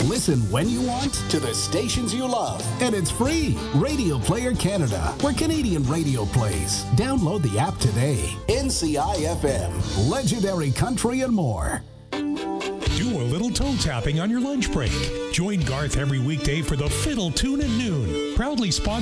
Listen when you want to the stations you love. And it's free. Radio Player Canada, where Canadian radio plays. Download the app today. NCI-FM, legendary country and more. Do a little toe tapping on your lunch break. Join Garth every weekday for the Fiddle Tune at noon. Proudly sponsored